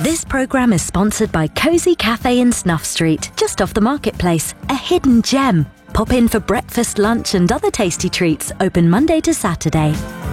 This programme is sponsored by Cosy Cafe in Snuff Street, just off the marketplace. A hidden gem. Pop in for breakfast, lunch and other tasty treats. Open Monday to Saturday.